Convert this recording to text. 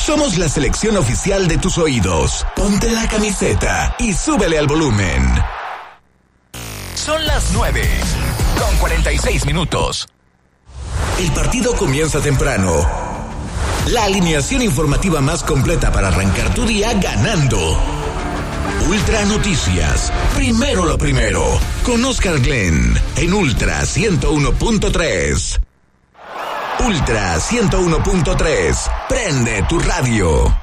Somos la selección oficial de tus oídos. Ponte la camiseta y súbele al volumen. Son las 9:46 minutos. El partido comienza temprano. La alineación informativa más completa para arrancar tu día ganando. Ultra Noticias. Primero lo primero. Con Oscar Glenn en Ultra 101.3. Ultra 101.3. Prende tu radio.